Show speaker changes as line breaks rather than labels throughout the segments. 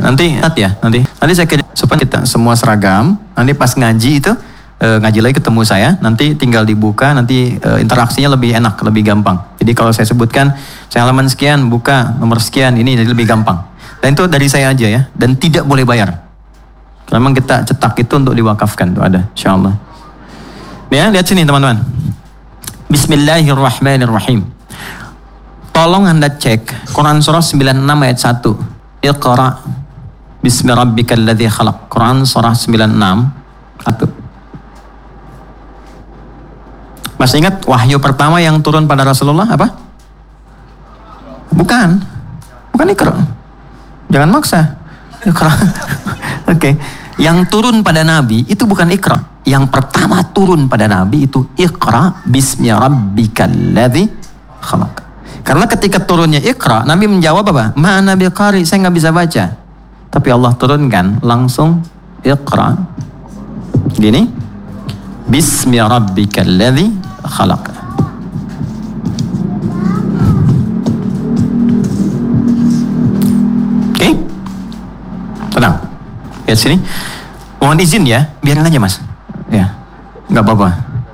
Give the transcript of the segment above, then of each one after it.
Nanti saya kira supaya kita semua seragam. Nanti pas ngaji itu ngaji lagi ketemu saya. Nanti tinggal dibuka. Nanti interaksinya lebih enak, lebih gampang. Jadi kalau saya sebutkan saya halaman sekian, buka nomor sekian, ini jadi lebih gampang. Dan itu dari saya aja ya. Dan tidak boleh bayar. Memang kita cetak itu untuk diwakafkan. Itu ada, insyaallah. Ya, lihat sini teman-teman. Bismillahirrahmanirrahim. Tolong Anda cek Quran surah 96 ayat 1. Iqra bismi rabbikal ladzi khalaq. Quran surah 96 1. Masih ingat wahyu pertama yang turun pada Rasulullah apa? Bukan Iqra. Jangan maksa. Iqra. Oke. Yang turun pada Nabi itu bukan Iqra. Yang pertama turun pada Nabi itu Iqra bismi rabbikal ladzi khalaq. Karena ketika turunnya Iqra, Nabi menjawab apa? Ma ana biqari, saya nggak bisa baca. Tapi Allah turunkan langsung Iqra. Gini. Bismi rabbikal ladzi khalaq. Oke? Tenang. Lihat sini. Mohon izin ya, biarin aja mas. Ya, nggak apa-apa.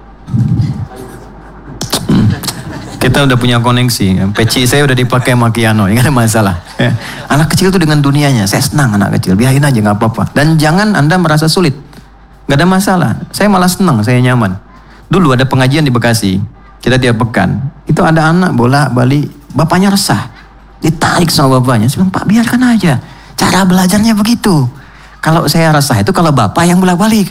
Kita udah punya koneksi. Peci saya udah dipakai Makiano, nggak ada masalah. Ya. Anak kecil itu dengan dunianya, saya senang anak kecil. Biarin aja, nggak apa-apa. Dan jangan Anda merasa sulit, nggak ada masalah. Saya malah senang, saya nyaman. Dulu ada pengajian di Bekasi, kita tiap pekan. Itu ada anak bolak-balik, bapaknya resah, ditarik sama bapaknya. Saya bilang, Pak biarkan aja, cara belajarnya begitu. Kalau saya resah itu kalau bapak yang bolak-balik.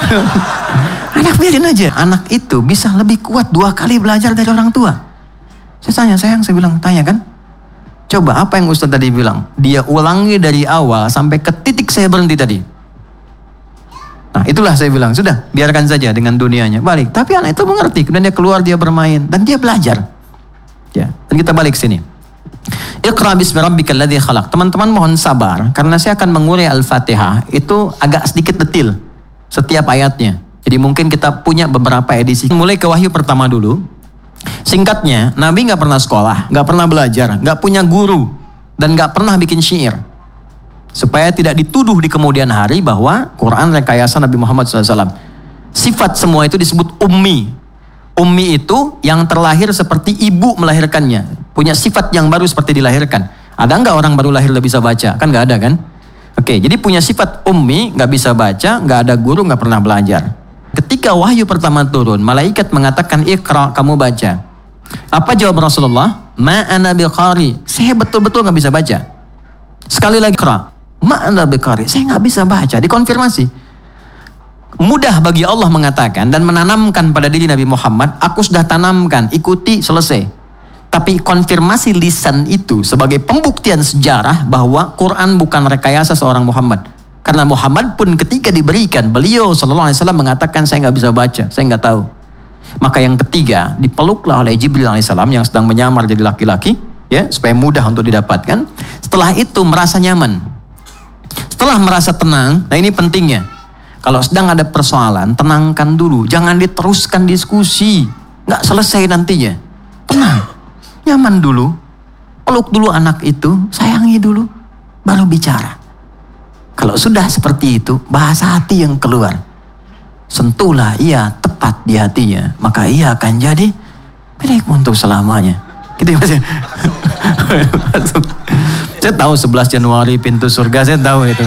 Anak biarin aja. Anak itu bisa lebih kuat 2 kali belajar dari orang tua. Saya tanya, sayang, saya bilang, tanya kan. Coba apa yang Ustaz tadi bilang. Dia ulangi dari awal sampai ke titik saya berhenti tadi. Nah itulah saya bilang, sudah biarkan saja dengan dunianya. Balik. Tapi anak itu mengerti. Kemudian dia keluar, dia bermain. Dan dia belajar. Ya. Dan kita balik sini. Iqra bismi rabbikal ladzi khalaq. Teman-teman mohon sabar karena saya akan mengurai Al-Fatihah itu agak sedikit detil setiap ayatnya. Jadi mungkin kita punya beberapa edisi. Mulai ke wahyu pertama dulu. Singkatnya, Nabi nggak pernah sekolah, nggak pernah belajar, nggak punya guru dan nggak pernah bikin syair. Supaya tidak dituduh di kemudian hari bahwa Quran rekayasa Nabi Muhammad SAW. Sifat semua itu disebut ummi. Ummi itu yang terlahir seperti ibu melahirkannya. Punya sifat yang baru seperti dilahirkan. Ada nggak orang baru lahir udah bisa baca? Kan nggak ada kan? Oke, jadi punya sifat ummi, nggak bisa baca, nggak ada guru, nggak pernah belajar. Ketika wahyu pertama turun, malaikat mengatakan Iqra, kamu baca. Apa jawab Rasulullah? Ma ana biqari. Saya betul-betul nggak bisa baca. Sekali lagi Iqra. Ma ana biqari. Saya nggak bisa baca. Dikonfirmasi. Mudah bagi Allah mengatakan dan menanamkan pada diri Nabi Muhammad, aku sudah tanamkan, ikuti, selesai. Tapi konfirmasi lisan itu sebagai pembuktian sejarah bahwa Quran bukan rekayasa seorang Muhammad. Karena Muhammad pun ketika diberikan, beliau SAW mengatakan saya nggak bisa baca, saya nggak tahu. Maka yang ketiga dipeluklah oleh Jibril alaihissalam yang sedang menyamar jadi laki-laki, ya supaya mudah untuk didapatkan. Setelah itu merasa nyaman, setelah merasa tenang. Nah ini pentingnya. Kalau sedang ada persoalan, tenangkan dulu. Jangan diteruskan diskusi. Nggak selesai nantinya. Tenang. Nyaman dulu. Peluk dulu anak itu. Sayangi dulu. Baru bicara. Kalau sudah seperti itu, bahasa hati yang keluar. Sentuhlah ia tepat di hatinya. Maka ia akan jadi milikmu untuk selamanya. Gitu ya Mas ya? Saya tahu 11 Januari pintu surga. Saya tahu itu.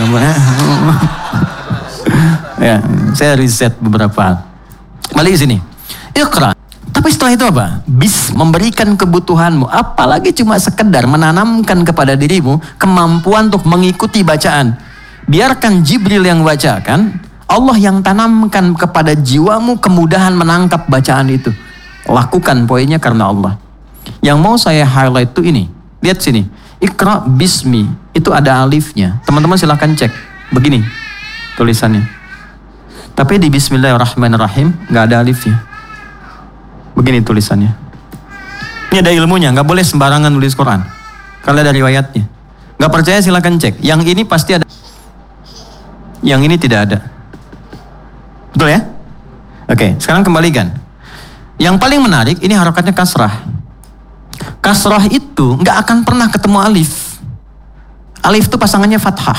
Ya, saya riset beberapa hal. Balik sini. Iqra. Tapi setelah itu apa? Memberikan kebutuhanmu. Apalagi cuma sekedar menanamkan kepada dirimu kemampuan untuk mengikuti bacaan. Biarkan Jibril yang bacakan. Allah yang tanamkan kepada jiwamu kemudahan menangkap bacaan itu. Lakukan poinnya karena Allah. Yang mau saya highlight itu ini. Lihat sini. Iqra bismi. Itu ada alifnya. Teman-teman silahkan cek. Begini tulisannya. Tapi di Bismillahirrahmanirrahim nggak ada alifnya. Begini tulisannya. Ini ada ilmunya, nggak boleh sembarangan nulis Quran. Kalau ada riwayatnya. Nggak percaya silakan cek. Yang ini pasti ada. Yang ini tidak ada. Betul ya? Oke, sekarang kembalikan. Yang paling menarik ini harokatnya kasrah. Kasrah itu nggak akan pernah ketemu alif. Alif itu pasangannya fathah.